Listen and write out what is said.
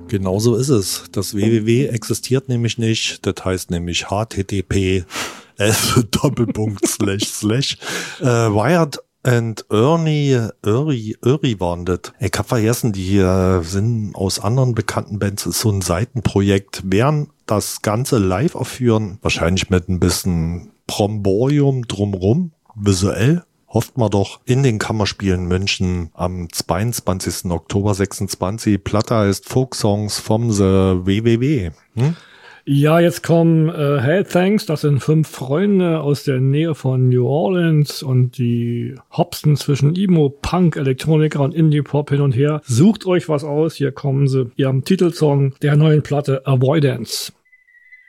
Genauso ist es. Das www existiert nämlich nicht. Das heißt nämlich http Wired and Ernie waren das. Ich hab vergessen, die sind aus anderen bekannten Bands, ist so ein Seitenprojekt, werden das Ganze live aufführen, wahrscheinlich mit ein bisschen Bromborium drumrum, visuell. Hofft man doch, in den Kammerspielen München am 22. Oktober 26. Platte heißt Folksongs vom The WWW. Ja, jetzt kommen Hey Thanks, das sind 5 Freunde aus der Nähe von New Orleans und die hopsen zwischen Emo, Punk, Elektroniker und Indie-Pop hin und her. Sucht euch was aus, hier kommen sie, ihrem Titelsong der neuen Platte Avoidance.